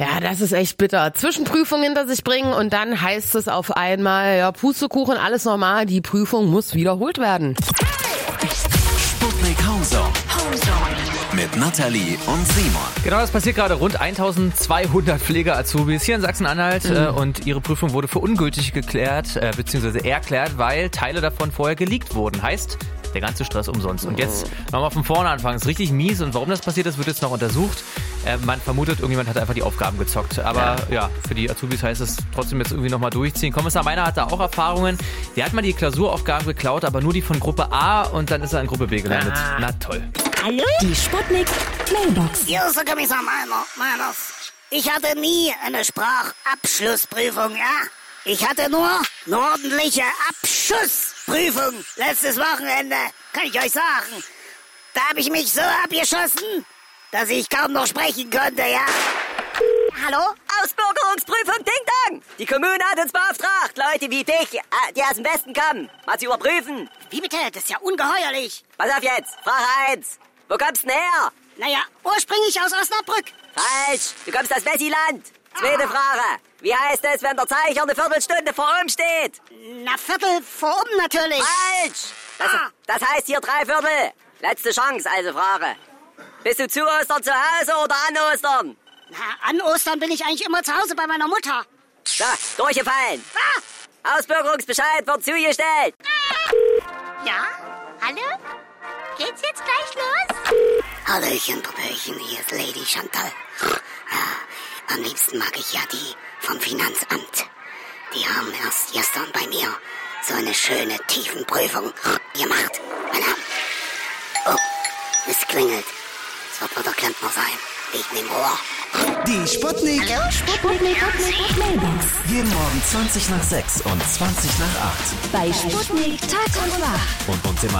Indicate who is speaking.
Speaker 1: Ja, das ist echt bitter. Zwischenprüfung hinter sich bringen und dann heißt es auf einmal, ja, Pustekuchen, alles normal, die Prüfung muss wiederholt werden.
Speaker 2: Sputnik Homezone. Mit Nathalie und Simon.
Speaker 3: Genau, das passiert gerade. Rund 1200 Pflege-Azubis hier in Sachsen-Anhalt und ihre Prüfung wurde für ungültig geklärt, beziehungsweise erklärt, weil Teile davon vorher geleakt wurden. Heißt, der ganze Stress umsonst. Und jetzt nochmal von vorne anfangen. Ist richtig mies und warum das passiert ist, wird jetzt noch untersucht. Man vermutet, irgendjemand hat einfach die Aufgaben gezockt. Aber ja, für die Azubis heißt es trotzdem jetzt irgendwie nochmal durchziehen. Kommissar Meiner hat da auch Erfahrungen. Der hat mal die Klausuraufgaben geklaut, aber nur die von Gruppe A und dann ist er in Gruppe B gelandet. Na toll.
Speaker 4: Hallo? Die Sputnik Mailbox.
Speaker 5: Hier ist der Kommissar Meiners. Ich hatte nie eine Sprachabschlussprüfung, ja? Ich hatte nur eine ordentliche Abschussprüfung letztes Wochenende, kann ich euch sagen. Da habe ich mich so abgeschossen, dass ich kaum noch sprechen konnte, ja? Hallo?
Speaker 6: Ausbürgerungsprüfung, Ding Dong! Die Kommune hat uns beauftragt, Leute wie dich, die aus dem Westen kommen, mal zu überprüfen.
Speaker 5: Wie bitte? Das ist ja ungeheuerlich.
Speaker 6: Pass auf jetzt, Frage 1. Wo kommst du denn her?
Speaker 5: Naja, ursprünglich aus Osnabrück.
Speaker 6: Falsch, du kommst aus Wessiland. Zweite Frage. Wie heißt es, wenn der Zeiger eine Viertelstunde vor oben steht?
Speaker 5: Na, Viertel vor oben natürlich.
Speaker 6: Falsch. Das heißt hier 3/4. Letzte Chance, also Frage. Bist du zu Ostern zu Hause oder an Ostern?
Speaker 5: Na, an Ostern bin ich eigentlich immer zu Hause bei meiner Mutter.
Speaker 6: So, durchgefallen. Ausbürgerungsbescheid wird zugestellt.
Speaker 4: Ja? Hallo? Geht's jetzt gleich los?
Speaker 5: Hallöchen, Popöchen, hier ist Lady Chantal. Ja, am liebsten mag ich ja die vom Finanzamt. Die haben erst gestern bei mir so eine schöne Tiefenprüfung gemacht. Oh, es klingelt. Es wird wohl der Klempner sein. Ich nehme Rohr.
Speaker 2: Die Sputnik.
Speaker 4: Hallo? Sputnik Mailbox.
Speaker 2: Jeden Morgen 20 nach 6 und 20 nach 8.
Speaker 4: Bei Sputnik Tag und Nacht.
Speaker 2: Und uns immer